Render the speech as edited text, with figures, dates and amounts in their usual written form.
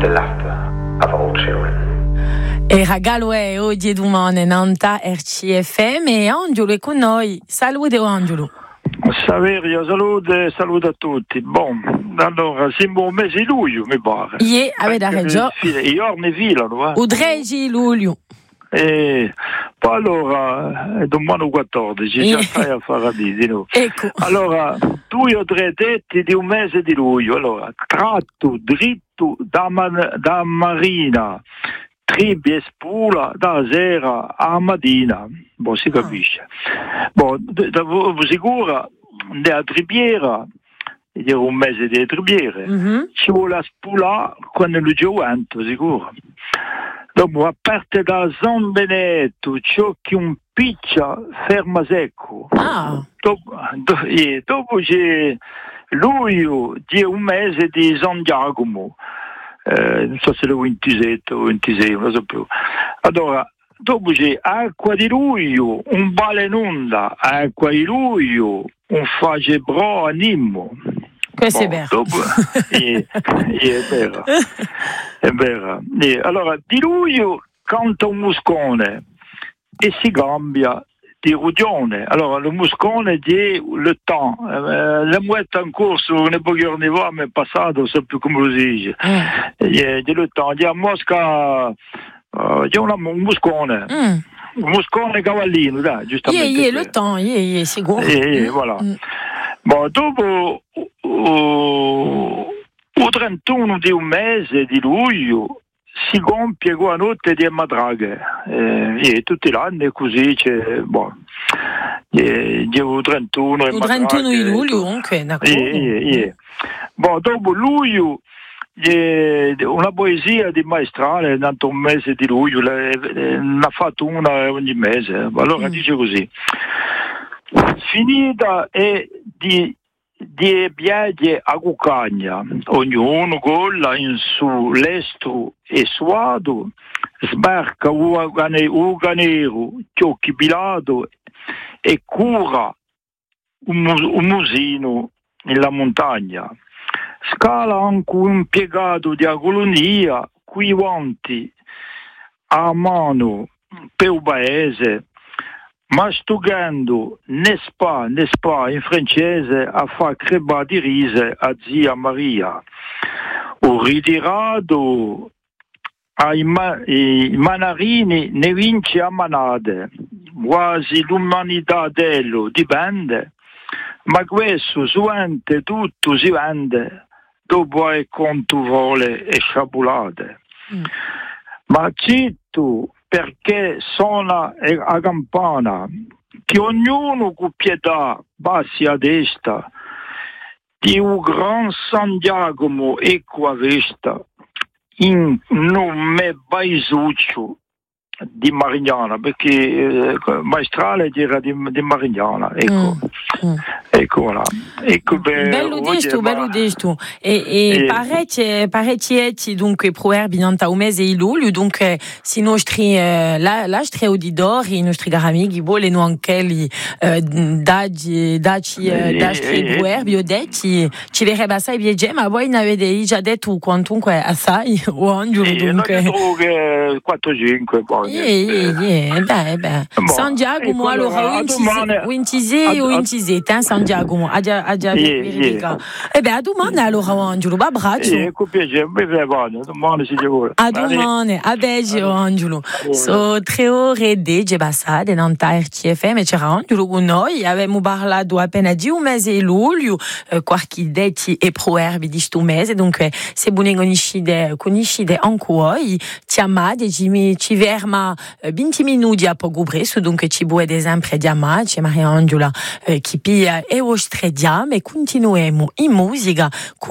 the laughter of all children. E regalo è oggi domani Nanta RCFM e Angelo è con noi. Salute Angelo. Saverio, salute a tutti. Bon, allora siamo al mese di luglio, mi pare. Avete ragione. I giorni filano, Il 13 luglio. Poi allora, domani 14, già stai a fare di no? Ecco. Allora, tu e tre detti di un mese di luglio. Allora, tratto dritto da Marina, Tribbi e Spula da sera a Madina. Boh, si capisce. Boh, sicura, della Tribbiera, era un mese di Tribbiere, ci vuole a Spula quando lo giovento, sicuro. Dopo, a parte da San Benedetto, ciò che un piccia ferma secco. Dopo c'è luglio, c'è un mese di San Giacomo. Non so se è 27 o 26, non lo so più. Allora, dopo c'è acqua di luglio, un vale in onda, acqua di luglio, un face bro a Nimmo. Questo è vero. Dopo, è vero. È vero. Allora, di luglio canta un muscone e si cambia di rugione. Allora, il muscone è le temps. La muette in corso, ne pochi giorni fa, ma è passato, non so più come lo si dice. Di le temps. A Mosca c'è un muscone. Un muscone cavallino, dai, giustamente. Le temps, sicuro. Voilà. Bon, dopo il 31 di un mese di luglio si compie la notte di Madraghe. Tutti gli anni così c'è, il 31 il 31 di luglio anche, d'accordo. Bon, dopo luglio una poesia di maestrale, tanto un mese di luglio, ne ha fatto una ogni mese. Allora dice così: finita è di viaggi a Cucagna, ognuno golla in su l'estro e suado, sbarca uganero, ciocchi bilato e cura un musino nella montagna. Scala anche un impiegato di agolonia, qui vanti a mano per il paese, mastugando nespa in francese a far creba di rise a zia Maria. O ritirato ai manarini ne vince a manade, quasi l'umanità dello dipende, ma questo suente tutto si vende, dopo è conto vole e sciapulate. Ma zitto, perché suona a campana, che ognuno con pietà passi a destra, di un gran San Giacomo ecco a vesta, in nome baisuccio di Marignana, perché maestrale era di Marignana, ecco. Ecco, voilà. Ecco, bello desto. E parecchi dunque proverbi nanta un mese di luglio, dunque si nostri l'astre auditori, i nostri cari amici vogliono anche li daci proverbi o detti ci verrebbe assai piacere, ma voi ne avete già detto quantunque assai o Angelo, dunque. Io 4-5 poi. Beh. San Giacomo allora Wintise, San Giacomo a verifica. A domani allora Angelo, abbraccio. Con piacere, domani si vuole. A domani, a beggio Angelo. So 3 ore di passate in RCFM e c'era Angelo con noi, abbiamo parlato appena di un mese di luglio, qualche detti e proverbi di sto mese, dunque se buone conoscite anche voi, chiamate, ci verma 20 minuti a poco presto, dunque ci vuole sempre di amare, Maria Angela, che pia e vostre diame, continuiamo in musica